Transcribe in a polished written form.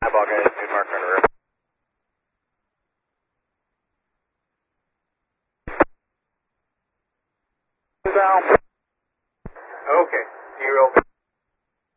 Ball guys, new mark on the river. Okay, you're open.